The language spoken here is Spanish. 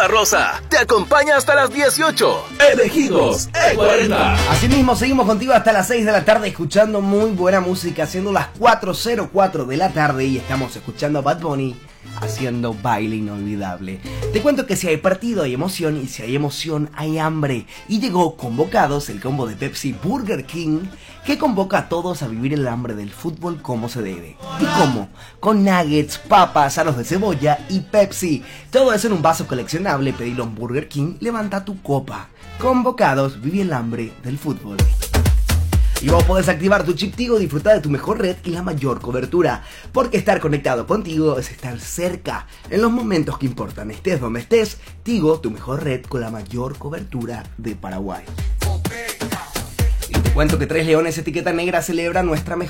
La Rosa te acompaña hasta las 18. Elegidos E40. Asimismo, seguimos contigo hasta las 6 de la tarde escuchando muy buena música, siendo las 4:04 de la tarde y estamos escuchando a Bad Bunny haciendo Baile Inolvidable. Te cuento que si hay partido hay emoción y si hay emoción hay hambre. Y llegó Convocados, el combo de Pepsi Burger King, que convoca a todos a vivir el hambre del fútbol como se debe. ¿Y cómo? Con nuggets, papas, aros de cebolla y Pepsi. Todo eso en un vaso coleccionable. Pedilo en Burger King, levanta tu copa. Convocados, vive el hambre del fútbol. Y vos podés activar tu chip Tigo, disfrutar de tu mejor red y la mayor cobertura. Porque estar conectado contigo es estar cerca. En los momentos que importan, estés donde estés, Tigo, tu mejor red con la mayor cobertura de Paraguay. Y te cuento que 3 Leones Etiqueta Negra celebra nuestra mejor